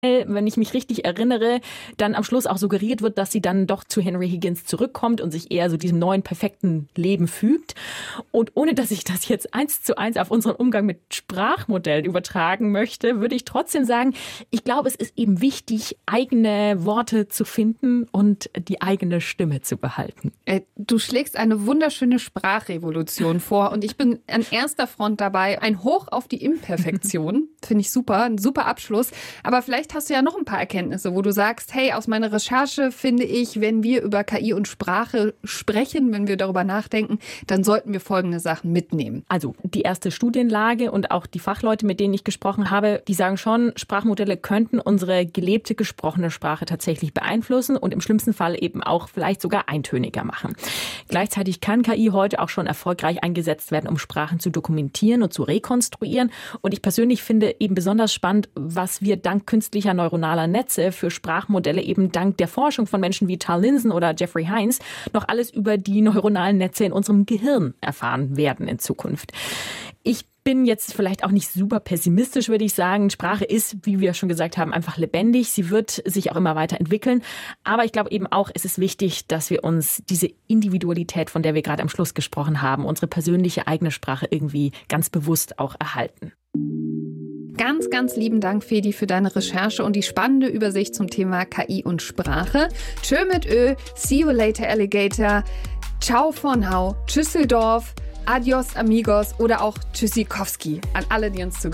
wenn ich mich richtig erinnere, dann am Schluss auch suggeriert wird, dass sie dann doch zu Henry Higgins zurückkommt und sich eher so diesem neuen, perfekten Leben fügt. Und ohne, dass ich das jetzt 1:1 auf unseren Umgang mit Sprachmodellen übertragen möchte, würde ich trotzdem sagen, ich glaube, es ist eben wichtig, eigene Worte zu finden und die eigene Stimme zu behalten. Du schlägst eine wunderschöne Sprachrevolution vor und ich bin an erster Front dabei. Ein Hoch auf die Imperfektion. Finde ich super, ein super Abschluss. Aber vielleicht hast du ja noch ein paar Erkenntnisse, wo du sagst, hey, aus meiner Recherche finde ich, wenn wir über KI und Sprache sprechen, wenn wir darüber nachdenken, dann sollten wir folgende Sachen mitnehmen. Also die erste Studienlage und auch die Fachleute, mit denen ich gesprochen habe, die sagen schon, Sprachmodelle könnten unsere gelebte gesprochene Sprache tatsächlich beeinflussen und im schlimmsten Fall eben auch vielleicht sogar eintöniger machen. Gleichzeitig kann KI heute auch schon erfolgreich eingesetzt werden, um Sprachen zu dokumentieren und zu rekonstruieren. Und ich persönlich finde eben besonders spannend, was wir dank künstlicher neuronaler Netze für Sprachmodelle eben dank der Forschung von Menschen wie Tal Linson oder Jeffrey Hines noch alles über die neuronalen Netze in unserem Gehirn erfahren werden in Zukunft. Ich bin jetzt vielleicht auch nicht super pessimistisch, würde ich sagen. Sprache ist, wie wir schon gesagt haben, einfach lebendig. Sie wird sich auch immer weiter entwickeln. Aber ich glaube eben auch, es ist wichtig, dass wir uns diese Individualität, von der wir gerade am Schluss gesprochen haben, unsere persönliche eigene Sprache irgendwie ganz bewusst auch erhalten. Ganz, ganz lieben Dank, Fedi, für deine Recherche und die spannende Übersicht zum Thema KI und Sprache. Tschö mit Ö, see you later, Alligator. Ciao von Hau, Tschüsseldorf, adios amigos oder auch Tschüssikowski an alle, die uns zugehört haben.